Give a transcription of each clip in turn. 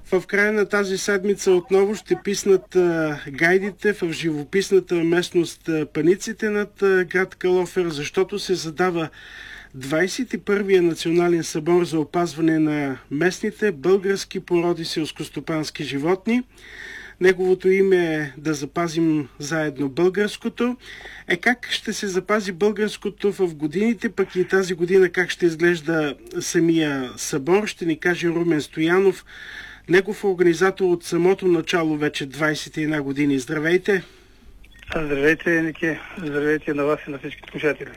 В края на тази седмица отново ще писнат гайдите в живописната местност Паниците над град Калофер, защото се задава 21-я национален събор за опазване на местните български породи селскостопански животни. Неговото име е "Да запазим заедно българското". Как ще се запази българското в годините, пък и тази година как ще изглежда самия събор, ще ни каже Румен Стоянов, негов организатор от самото начало, вече 21 години. Здравейте! Здравейте, Ники! Здравейте на вас и на всички слушатели!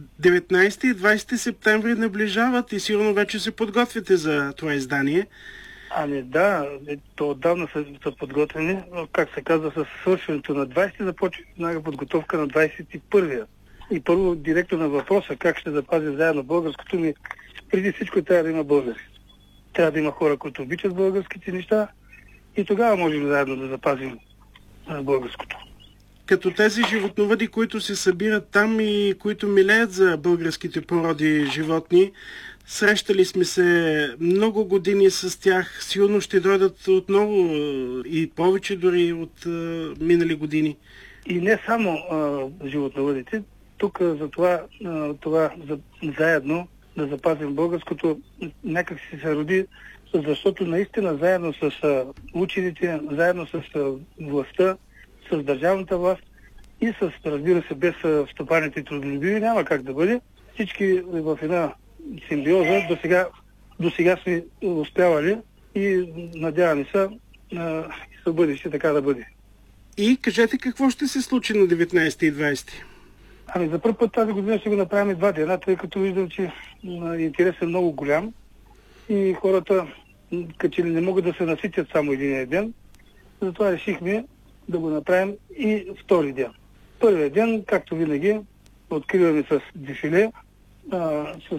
19 и 20 септември наближават и сигурно вече се подготвяте за това издание. Ами да, то отдавна са подготвени, но как се казва, с свършването на 20 започва подготовка на 21-я. И първо директно на въпроса как ще запазим заедно българското, ми преди всичко трябва да има българи. Трябва да има хора, които обичат българските неща и тогава можем заедно да запазим българското. Като тези животновъди, които се събират там и които милеят за българските породи животни, срещали сме се много години с тях, сигурно ще дойдат отново и повече дори от минали години. И не само животновъдите, тук за това заедно да запазим българското, някак си се роди, защото наистина заедно с учените, заедно с властта, с държавната власт и с, разбира се, без стопаните и трудолюбиви няма как да бъде. Всички в една симбиоза до сега сме успявали и надяваме се за бъдеще така да бъде. И кажете какво ще се случи на 19 и 20? Ами за първ път тази година ще го направим 2 дена, тъй като виждам, че интерес е много голям и хората като че ли не могат да се наситят само един ден. Затова решихме да го направим и втори ден. Първият ден, както винаги, откриваме с дефиле, с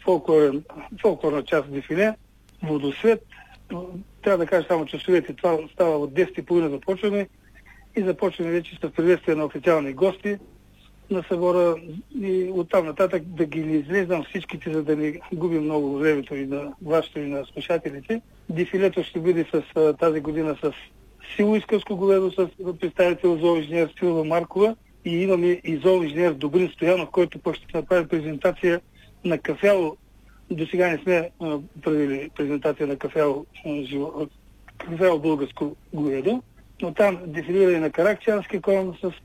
фолклорна част дефиле, водосвет. Трябва да кажа само часовете. Това става от 10:30 започваме и започваме вече с приветствие на официални гости на събора и оттам нататък да ги не излезнам всичките, за да не губим много времето и на вашето и на слушателите. Дефилето ще бъде с тази година с силоискърско говедо, с представител зооинженер Силва Маркова и имаме и зооинженер Добрин Стоянов, който пък ще направи презентация на кафяло. До сега не сме правили презентация на кафяло българско говедо, но там дефилира и на каракчански кон с